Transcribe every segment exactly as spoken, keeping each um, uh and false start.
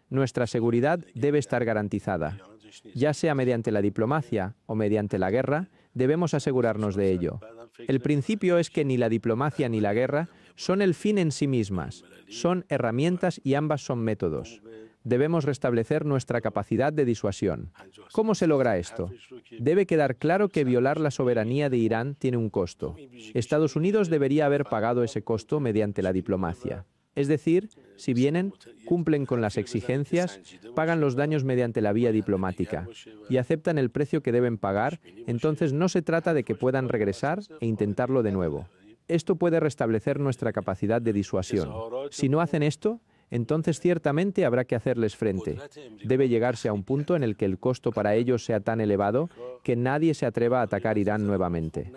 Nuestra seguridad debe estar garantizada. Ya sea mediante la diplomacia o mediante la guerra, debemos asegurarnos de ello. El principio es que ni la diplomacia ni la guerra son el fin en sí mismas, son herramientas y ambas son métodos. Debemos restablecer nuestra capacidad de disuasión. ¿Cómo se logra esto? Debe quedar claro que violar la soberanía de Irán tiene un costo. Estados Unidos debería haber pagado ese costo mediante la diplomacia. Es decir, si vienen, cumplen con las exigencias, pagan los daños mediante la vía diplomática y aceptan el precio que deben pagar, entonces no se trata de que puedan regresar e intentarlo de nuevo. Esto puede restablecer nuestra capacidad de disuasión. Si no hacen esto, entonces ciertamente habrá que hacerles frente. Debe llegarse a un punto en el que el costo para ellos sea tan elevado que nadie se atreva a atacar Irán nuevamente.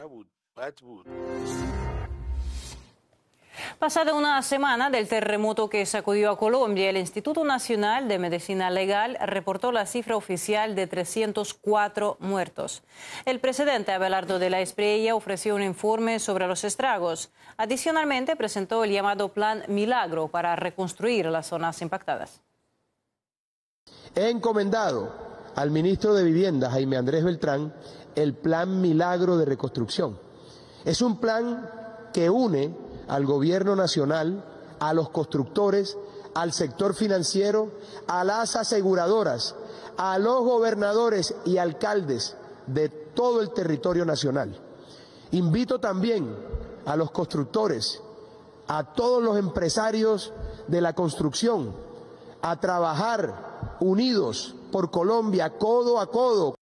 Pasada una semana del terremoto que sacudió a Colombia, el Instituto Nacional de Medicina Legal reportó la cifra oficial de trescientos cuatro muertos. El presidente Abelardo de la Espriella ofreció un informe sobre los estragos. Adicionalmente, presentó el llamado Plan Milagro para reconstruir las zonas impactadas. He encomendado al ministro de Vivienda, Jaime Andrés Beltrán, el Plan Milagro de Reconstrucción. Es un plan que une al gobierno nacional, a los constructores, al sector financiero, a las aseguradoras, a los gobernadores y alcaldes de todo el territorio nacional. Invito también a los constructores, a todos los empresarios de la construcción, a trabajar unidos por Colombia, codo a codo.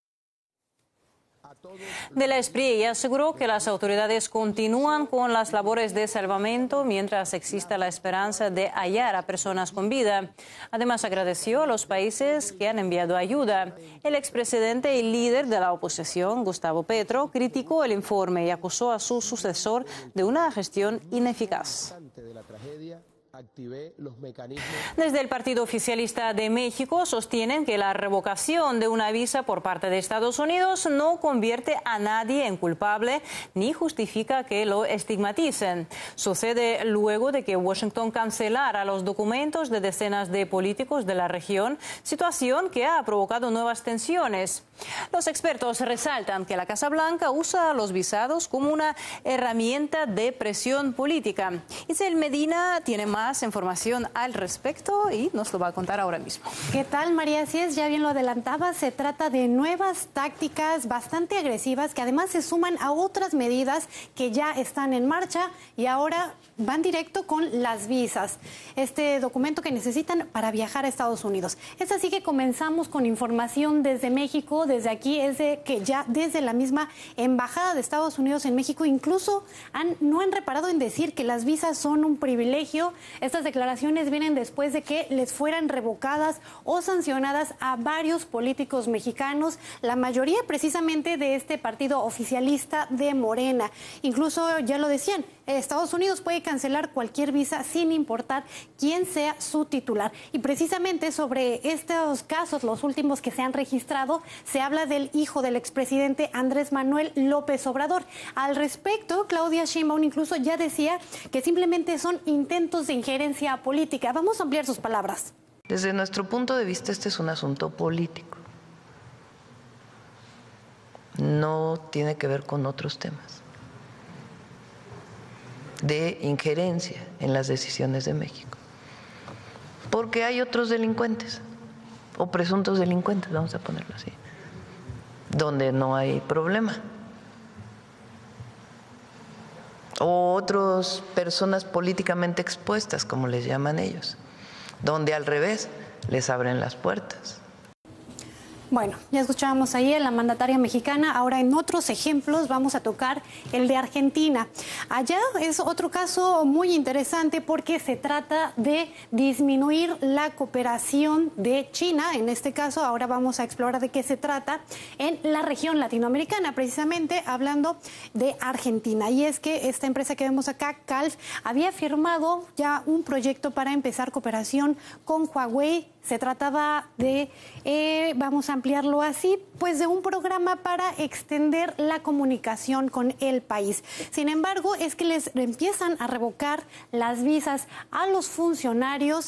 De la Espriella aseguró que las autoridades continúan con las labores de salvamento mientras exista la esperanza de hallar a personas con vida. Además, agradeció a los países que han enviado ayuda. El expresidente y líder de la oposición, Gustavo Petro, criticó el informe y acusó a su sucesor de una gestión ineficaz. Desde el Partido Oficialista de México sostienen que la revocación de una visa por parte de Estados Unidos no convierte a nadie en culpable ni justifica que lo estigmaticen. Sucede luego de que Washington cancelara los documentos de decenas de políticos de la región, situación que ha provocado nuevas tensiones. Los expertos resaltan que la Casa Blanca usa los visados como una herramienta de presión política. Isabel Medina tiene más información al respecto y nos lo va a contar ahora mismo. ¿Qué tal, María? Así es, ya bien lo adelantaba, se trata de nuevas tácticas bastante agresivas que además se suman a otras medidas que ya están en marcha y ahora van directo con las visas, este documento que necesitan para viajar a Estados Unidos. Es así que comenzamos con información desde México, desde aquí, es de que ya desde la misma Embajada de Estados Unidos en México incluso han, no han reparado en decir que las visas son un privilegio. Estas declaraciones vienen después de que les fueran revocadas o sancionadas a varios políticos mexicanos, la mayoría precisamente de este partido oficialista de Morena. Incluso ya lo decían, Estados Unidos puede cancelar cualquier visa sin importar quién sea su titular. Y precisamente sobre estos casos, los últimos que se han registrado, se habla del hijo del expresidente Andrés Manuel López Obrador. Al respecto, Claudia Sheinbaum incluso ya decía que simplemente son intentos de injerencia política. Vamos a ampliar sus palabras. Desde nuestro punto de vista, este es un asunto político. No tiene que ver con otros temas de injerencia en las decisiones de México. Porque hay otros delincuentes, o presuntos delincuentes, vamos a ponerlo así, donde no hay problema. O otras personas políticamente expuestas, como les llaman ellos, donde al revés les abren las puertas. Bueno, ya escuchábamos ahí a la mandataria mexicana, ahora en otros ejemplos vamos a tocar el de Argentina. Allá es otro caso muy interesante porque se trata de disminuir la cooperación de China, en este caso ahora vamos a explorar de qué se trata en la región latinoamericana, precisamente hablando de Argentina. Y es que esta empresa que vemos acá, Calf, había firmado ya un proyecto para empezar cooperación con Huawei. Se trataba de, eh, vamos a ampliarlo así, pues de un programa para extender la comunicación con el país. Sin embargo, es que les empiezan a revocar las visas a los funcionarios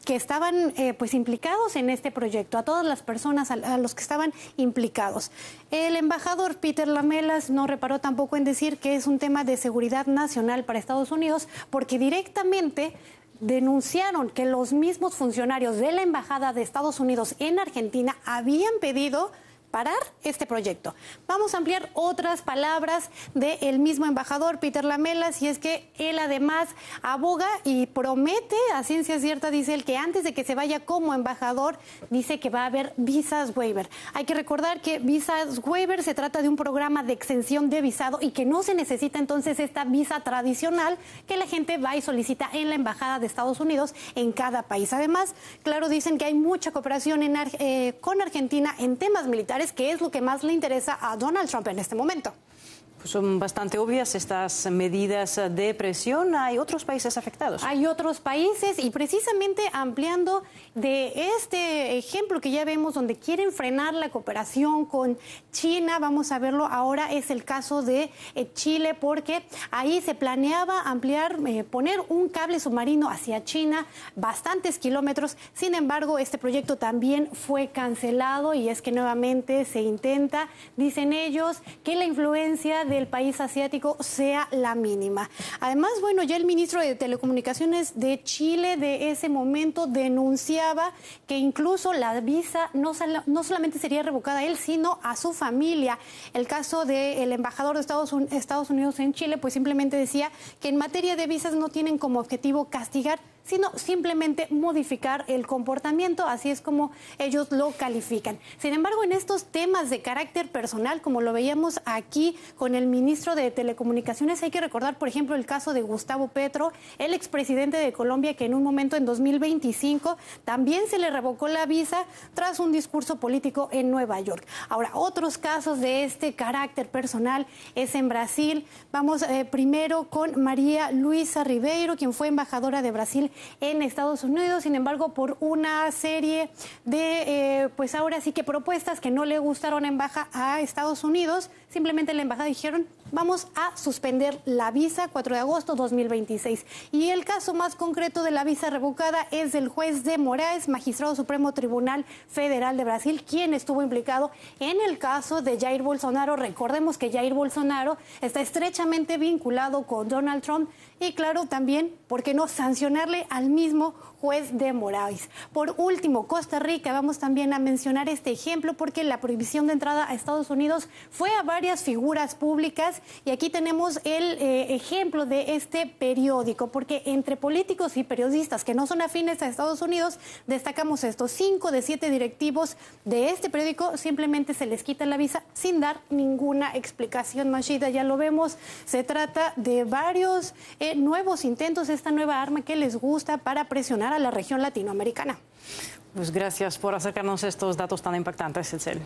que estaban eh, pues implicados en este proyecto, a todas las personas, a, a los que estaban implicados. El embajador Peter Lamelas no reparó tampoco en decir que es un tema de seguridad nacional para Estados Unidos, porque directamente denunciaron que los mismos funcionarios de la Embajada de Estados Unidos en Argentina habían pedido parar este proyecto. Vamos a ampliar otras palabras del mismo embajador Peter Lamelas, y es que él además aboga y promete a ciencia cierta, dice él, que antes de que se vaya como embajador, dice que va a haber visas waiver. Hay que recordar que visas waiver se trata de un programa de exención de visado y que no se necesita entonces esta visa tradicional que la gente va y solicita en la Embajada de Estados Unidos en cada país. Además, claro, dicen que hay mucha cooperación en, eh, con Argentina en temas militares, que es lo que más le interesa a Donald Trump en este momento. Pues son bastante obvias estas medidas de presión. ¿Hay otros países afectados? Hay otros países, y precisamente ampliando de este ejemplo que ya vemos donde quieren frenar la cooperación con China, vamos a verlo ahora, es el caso de eh, Chile, porque ahí se planeaba ampliar, eh, poner un cable submarino hacia China, bastantes kilómetros. Sin embargo, este proyecto también fue cancelado, y es que nuevamente se intenta, dicen ellos, que la influencia del país asiático sea la mínima. Además, bueno, ya el ministro de Telecomunicaciones de Chile de ese momento denunciaba que incluso la visa no, no solamente sería revocada a él, sino a su familia. El caso del embajador de Estados, Estados Unidos en Chile, pues simplemente decía que en materia de visas no tienen como objetivo castigar, sino simplemente modificar el comportamiento, así es como ellos lo califican. Sin embargo, en estos temas de carácter personal, como lo veíamos aquí con el ministro de Telecomunicaciones, hay que recordar, por ejemplo, el caso de Gustavo Petro, el expresidente de Colombia, que en un momento en dos mil veinticinco también se le revocó la visa tras un discurso político en Nueva York. Ahora, otros casos de este carácter personal es en Brasil. Vamos eh, primero con María Luisa Ribeiro, quien fue embajadora de Brasil en Estados Unidos. Sin embargo, por una serie de, eh, pues ahora sí que propuestas que no le gustaron a, embaja, a Estados Unidos, simplemente la embajada dijeron, vamos a suspender la visa, cuatro de agosto de dos mil veintiséis. Y el caso más concreto de la visa revocada es del juez de Moraes, magistrado Supremo Tribunal Federal de Brasil, quien estuvo implicado en el caso de Jair Bolsonaro. Recordemos que Jair Bolsonaro está estrechamente vinculado con Donald Trump, y claro, también, ¿por qué no sancionarle al mismo juez de Moraes? Por último, Costa Rica, vamos también a mencionar este ejemplo, porque la prohibición de entrada a Estados Unidos fue a varias figuras públicas, y aquí tenemos el eh, ejemplo de este periódico, porque entre políticos y periodistas que no son afines a Estados Unidos, destacamos estos cinco de siete directivos de este periódico, simplemente se les quita la visa sin dar ninguna explicación. Mashida, ya lo vemos, se trata de varios eh, nuevos intentos, esta nueva arma que les gusta para presionar a la región latinoamericana. Pues gracias por acercarnos estos datos tan impactantes, Itzel.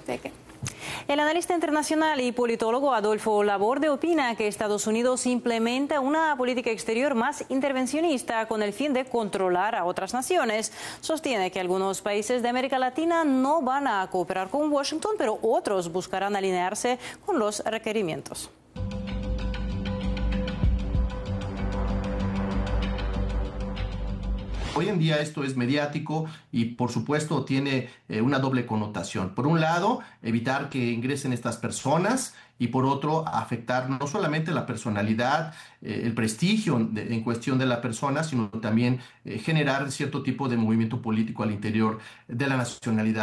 El analista internacional y politólogo Adolfo Laborde opina que Estados Unidos implementa una política exterior más intervencionista con el fin de controlar a otras naciones. Sostiene que algunos países de América Latina no van a cooperar con Washington, pero otros buscarán alinearse con los requerimientos. Hoy en día esto es mediático y por supuesto tiene eh, una doble connotación. Por un lado, evitar que ingresen estas personas, y por otro, afectar no solamente la personalidad, eh, el prestigio de, en cuestión de la persona, sino también eh, generar cierto tipo de movimiento político al interior de la nacionalidad.